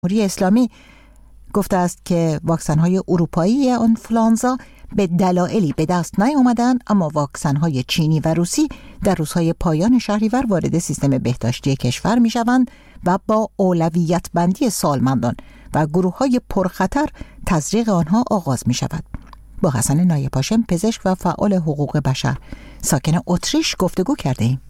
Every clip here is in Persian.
جمهوری اسلامی گفته است که واکسن‌های اروپایی آنفولانزا به دلایلی به دست نیامدن، اما واکسن‌های چینی و روسی در روزهای پایان شهریور وارد سیستم بهداشتی کشور می‌شوند و با اولویت بندی سالمندان و گروه‌های پرخطر تزریق آنها آغاز می‌شود. با حسن نایپاشم، پزشک و فعال حقوق بشر ساکن اتریش گفتگو کردیم.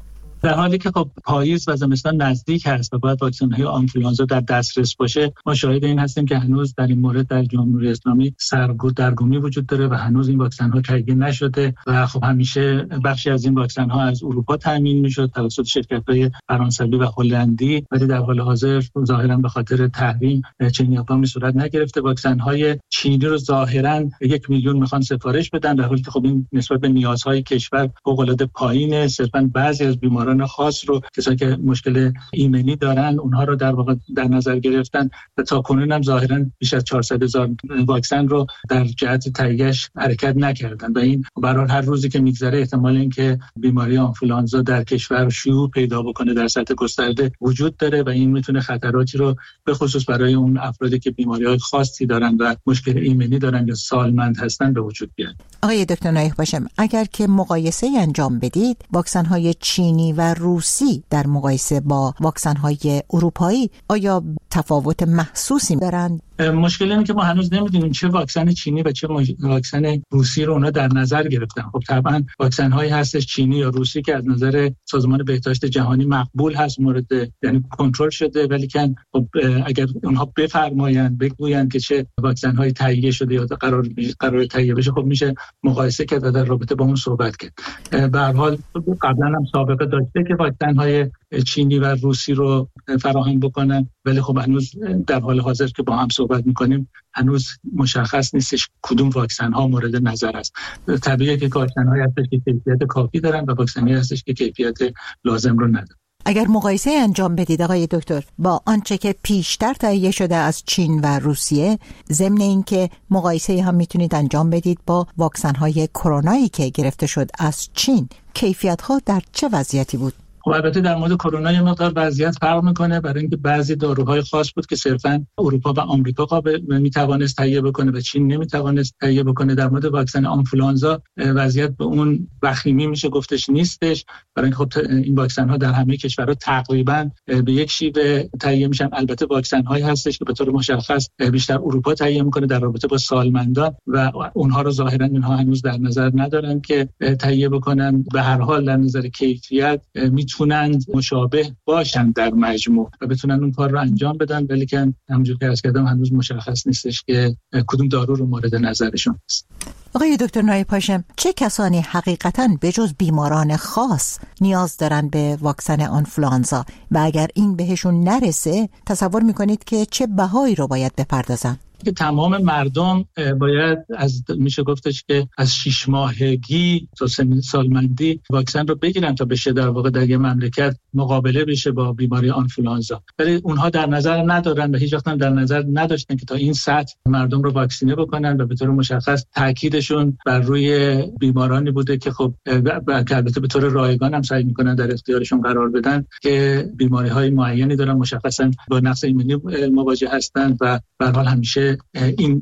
در حالی که خب پاییز و زمستان نزدیک هست و باید واکسن‌های آنفولانزا در دسترس باشه، ما شاهد این هستیم که هنوز در این مورد در جمهوری اسلامی سردرگمی وجود داره و هنوز این واکسن‌ها تهیه نشده و خب همیشه بخشی از این واکسن‌ها از اروپا تامین میشد توسط شرکت‌های فرانسوی و هلندی، ولی در حال حاضر ظاهراً به خاطر تحریم چنین اقدامی صورت نگرفته. واکسن‌های چینی رو ظاهراً 1 میلیون میخوان سفارش بدن، در حالی که خب این نسبت به نیازهای کشور فوق‌العاده پایینه. صرفاً بعضی از بیماران خاص رو، کسایی که مشکل ایمنی دارن، اونها رو در واقع در نظر گرفتن و تا کنون هم ظاهراً بیش از 400,000 واکسن رو در جهت تهیه‌اش حرکت نکردن و این برای هر روزی که میگذره احتمال اینکه بیماری آنفولانزا در کشور شیوع پیدا بکنه در سطح گسترده وجود داره و این میتونه خطراتی رو به خصوص برای اون افرادی که بیماری‌های خاصی دارن و مشکل ایمنی دارن یا سالمند هستن به وجود بیاره. آقای دکتر نایپاشم، اگر که مقایسه انجام بدید واکسن‌های چینی و روسی در مقایسه با واکسن‌های اروپایی، آیا تفاوت محسوسی دارند؟ مشکل اینه که ما هنوز نمیدونیم چه واکسن چینی و چه واکسن روسی رو اونا در نظر گرفتن. خب طبعا واکسن‌هایی هستش چینی یا روسی که از نظر سازمان بهداشت جهانی مقبول هست، یعنی کنترل شده، ولی که خب اگر اونها بفرمایند بگویند که چه واکسن‌هایی تهیه شده یا قرار تهیه بشه، خب میشه مقایسه کرد و در رابطه با اون صحبت کرد. به هر حال قبلا هم سابقه داشته که واکسن‌های چینی و روسی رو فراهم بکنن، ولی خب هنوز در حال حاضر که با هم صحبت میکنیم هنوز مشخص نیستش کدوم واکسن ها مورد نظر است. طبیعیه که واکسن هایی هستش که کیفیت کافی دارن و واکسن هایی هستش که کیفیت لازم رو ندارن. اگر مقایسه انجام بدید آقای دکتر با آنچه که پیشتر تهیه شده از چین و روسیه، ضمن اینکه مقایسه هم میتونید انجام بدید با واکسن های کرونایی که گرفته شد از چین، کیفیت ها در چه وضعیتی بود؟ خب البته در مورد کرونا یه مقدار وضعیت فرق میکنه، برای اینکه بعضی داروهای خاص بود که صرفاً اروپا و آمریکا میتوانست تهیه بکنه و چین نمیتوانست تهیه بکنه. در مورد واکسن آنفولانزا وضعیت به اون وخیمی میشه گفتش نیستش، برای اینکه خب این واکسن ها در همه کشورها تقریباً به یک شیوه تهیه میشن. البته واکسن هایی هستش که به طور مشخص بیشتر اروپا تهیه میکنه در رابطه با سالمندان و اونها رو ظاهراً اینها هنوز در نظر ندارن که تهیه بکنن. به هر حال در نظر کیفیت میتونند مشابه باشند در مجموع و بتونن اون کار رو انجام بدن، ولی که همونجور که عرض کردم هنوز مشخص نیستش که کدوم دارو رو مورد نظرشون است. آقای دکتر نایپاشم، چه کسانی حقیقتاً به جز بیماران خاص نیاز دارن به واکسن آنفولانزا و اگر این بهشون نرسه تصور میکنید که چه بهایی رو باید بپردازن؟ که تمام مردم باید میشه گفتش که از 6 ماهگی تا سالمندی واکسن رو بگیرن تا بشه در واقع در یه مملکت مقابله بشه با بیماری آنفولانزا، ولی اونها در نظر ندارن و هیچ وقت هم در نظر نداشتن که تا این سطح مردم رو واکسینه بکنن و به طور مشخص تاکیدشون بر روی بیمارانی بوده که خب البته به طور رایگان هم سعی میکنن در اختیارشون قرار بدن که بیماری‌های معینی دارن، مشخصا با نقص ایمنی مواجه هستن و به هر حال همیشه این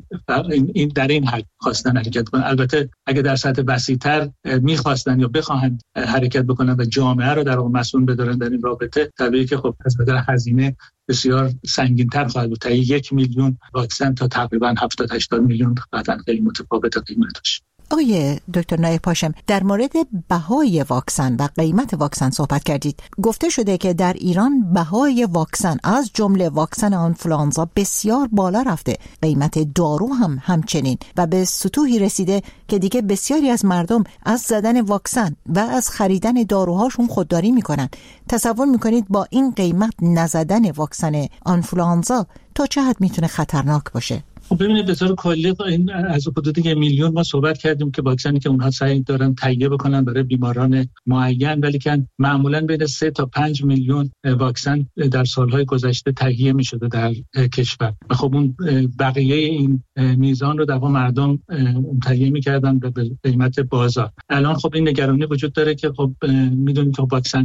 در این حد خواستن حرکت کنن. البته اگه در سطح وسیع‌تر می‌خواستن یا بخواهند حرکت بکنن و جامعه رو در واقع مسئول بدارن در این رابطه، طبیعیه که خب از نظر هزینه بسیار سنگین‌تر خواهد بود. تا 1 میلیون واکسن تا تقریباً 70-80 میلیون قطعاً خیلی متفاوت قیمتش. آقای دکتر نایپاشم، در مورد بهای واکسن و قیمت واکسن صحبت کردید. گفته شده که در ایران بهای واکسن از جمله واکسن آنفولانزا بسیار بالا رفته، قیمت دارو هم همچنین و به سطوحی رسیده که دیگه بسیاری از مردم از زدن واکسن و از خریدن داروهاشون خودداری میکنن. تصور میکنید با این قیمت نزدن واکسن آنفولانزا تا چه حد میتونه خطرناک باشه؟ خب ببینید به طور کلی این از حدود 1 میلیون ما صحبت کردیم که واکسنی که اونها سعی دارن تهیه بکنن برای بیماران معین، ولی که معمولاً بین 3 تا 5 میلیون واکسن در سالهای گذشته تهیه می‌شده در کشور و خب اون بقیه این میزان رو در واقع مردم تهیه می‌کردن به قیمت بازار. الان خب این نگرانی وجود داره که خب می‌دونید که واکسن‌ها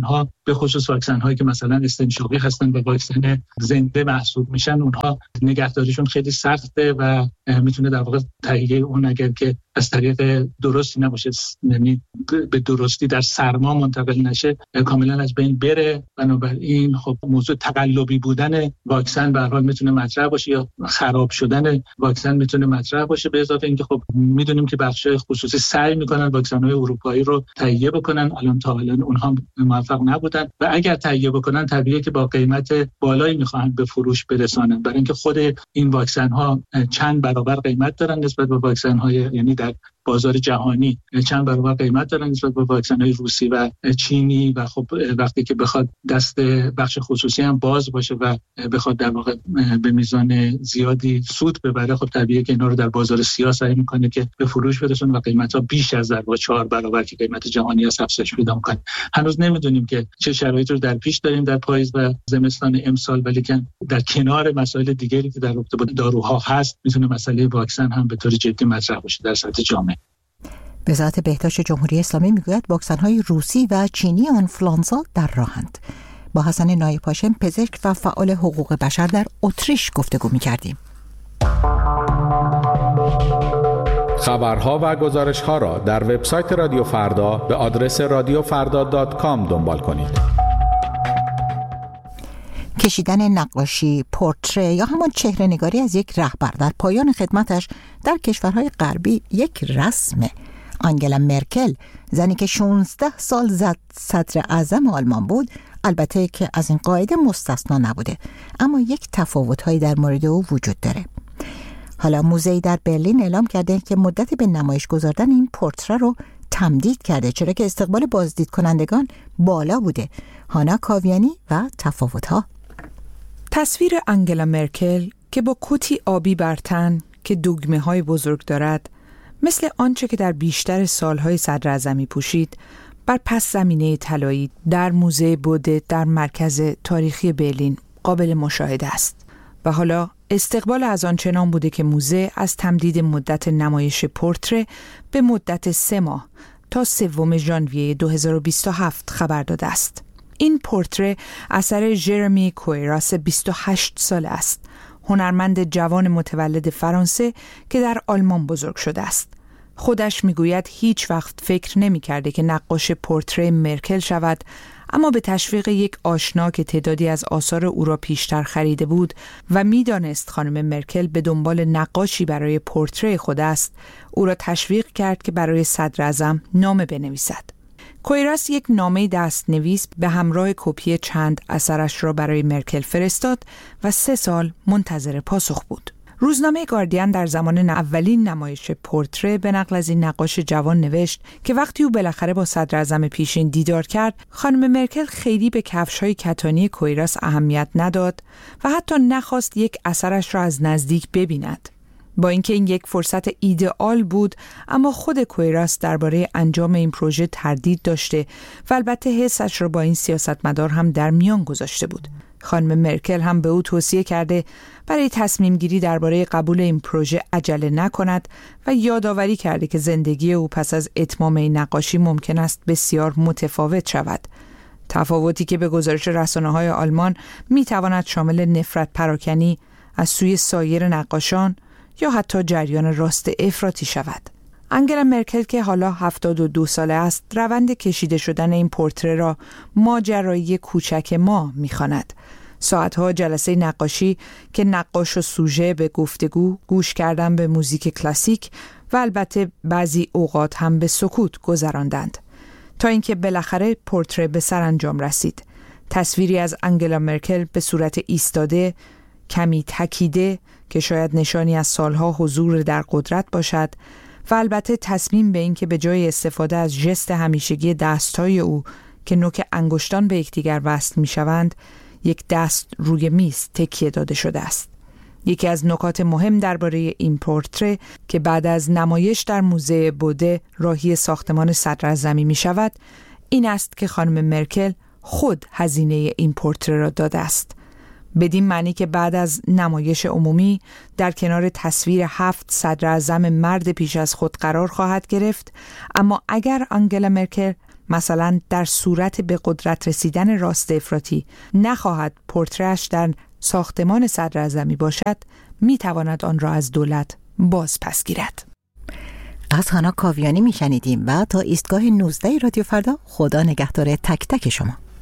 به خصوص واکسن هایی که مثلا استنشاقی هستن و واکسن زنده محسوب میشن، اونها نگهداریشون خیلی سخته و میتونه در واقع تهیه اون اگر که از طریق درستی نباشه، یعنی به درستی در سرما منتقل نشه، کاملا از بین بره. بنابراین خب موضوع تقلبی بودن واکسن به هر حال میتونه مطرح باشه یا خراب شدن واکسن میتونه مطرح باشه. به اضافه اینکه خب میدونیم که بخش‌های خصوصی سعی میکنن واکسن‌های اروپایی رو تهیه بکنن، تا الان اونها موفق نبودن و اگر تهیه بکنن طبیعیه که با قیمت بالایی میخوان به فروش برسانن، برای اینکه خود این واکسن‌ها چند برابر قیمت دارن نسبت به واکسن‌های، یعنی در بازار جهانی چند برابر قیمت دارن نسبت به واکسن‌های روسی و چینی و خب وقتی که بخواد دست بخش خصوصی هم باز باشه و بخواد در واقع به میزان زیادی سود ببره، خب طبیعیه که اینا رو در بازار سیاه سعی میکنه که به فروش برسونه و قیمت‌ها بیش از 4 برابر که قیمت جهانی است افزایش پیدا می‌کنه. هنوز نمیدونیم که چه شرایطی رو در پیش داریم در پاییز و زمستان امسال، ولی که در کنار مسائل دیگری که در رابطه با داروها هست، میتونه مسئله واکسن هم به طور جدی مطرح بشه در سطح جامعه. وزارت بهداشت جمهوری اسلامی میگوید واکسن‌های روسی و چینی آنفلوانزا در راهند. با حسن نایب هاشم، پزشک و فعال حقوق بشر در اتریش گفتگو می‌کردیم. خبرها و گزارش‌ها را در وبسایت رادیو فردا به آدرس radiofarda.com دنبال کنید. کشیدن نقاشی، پورتره یا همان چهره‌نگاری از یک رهبر در پایان خدمتش در کشورهای غربی یک رسمه. آنگلا مرکل، زنی که 16 سال صدر اعظم آلمان بود، البته که از این قاعده مستثنا نبوده، اما یک تفاوت‌هایی در مورد او وجود داره. حالا موزه‌ای در برلین اعلام کرده که مدت به نمایش گذاردن این پورتره رو تمدید کرده، چرا که استقبال بازدید کنندگان بالا بوده. هانا کاویانی و تفاوت‌ها. تصویر آنگلا مرکل که با کتی آبی بر تن که دگمه‌های بزرگ دارد، مثل آنچه که در بیشتر سالهای صدراعظمی پوشید، بر پس زمینه طلایی در موزه بوده در مرکز تاریخی برلین قابل مشاهده است. و حالا استقبال از آن چنان بوده که موزه از تمدید مدت نمایش پورتره به مدت 3 ماه تا 3 ژانویه 2027 خبر داده است. این پورتره اثر ژرمی کویراس 28 ساله است، هنرمند جوان متولد فرانسه که در آلمان بزرگ شده است. خودش میگوید هیچ وقت فکر نمی کرده که نقاش پورتره مرکل شود، اما به تشویق یک آشنا که تعدادی از آثار او را پیشتر خریده بود و میدانست خانم مرکل به دنبال نقاشی برای پورتره خود است، او را تشویق کرد که برای صدراعظم نامه بنویسد. کویراس یک نامه دستنویس به همراه کپی چند اثرش را برای مرکل فرستاد و 3 سال منتظر پاسخ بود. روزنامه گاردین در زمان اولین نمایش پورتره به نقل از این نقاش جوان نوشت که وقتی او بالاخره با صدراعظم پیشین دیدار کرد، خانم مرکل خیلی به کفش‌های کتانی کویراس اهمیت نداد و حتی نخواست یک اثرش را از نزدیک ببیند. با اینکه این یک فرصت ایدئال بود، اما خود کویراس درباره انجام این پروژه تردید داشته و البته حسش را با این سیاستمدار هم در میان گذاشته بود. خانم مرکل هم به او توصیه کرده برای تصمیم گیری درباره قبول این پروژه عجله نکند و یادآوری کرده که زندگی او پس از اتمام این نقاشی ممکن است بسیار متفاوت شود. تفاوتی که به گزارش رسانه‌های آلمان میتواند شامل نفرت پراکنی از سوی سایر نقاشان یا حتی جریان راست افراطی شود. آنگلا مرکل که حالا 72 ساله است، روند کشیده شدن این پورتره را ماجرایی کوچک ما می‌خواند. ساعتها جلسه نقاشی که نقاش و سوژه به گفتگو، گوش کردن به موزیک کلاسیک و البته بعضی اوقات هم به سکوت گذراندند تا اینکه بالاخره پورتره به سرانجام رسید. تصویری از آنگلا مرکل به صورت ایستاده، کمی تکیده که شاید نشانی از سالها حضور در قدرت باشد و البته تصمیم به این که به جای استفاده از ژست همیشگی دستهای او که نوک انگشتان به یکدیگر وصل می‌شوند، یک دست روی میز تکیه داده شده است. یکی از نکات مهم درباره این پورتره که بعد از نمایش در موزه بوده راهی ساختمان صدراعظمی می‌شود، این است که خانم مرکل خود هزینه این پورتره را داده است. بدین معنی که بعد از نمایش عمومی در کنار تصویر 7 صدراعظم مرد پیش از خود قرار خواهد گرفت، اما اگر آنگلا مرکل مثلا در صورت به قدرت رسیدن راست افراطی نخواهد پورتره‌اش در ساختمان صدراعظمی باشد، میتواند آن را از دولت باز پس گیرد. از هانا کاویانی میشنیدیم و تا ایستگاه 19 رادیو فردا خدا نگهدار تک تک شما.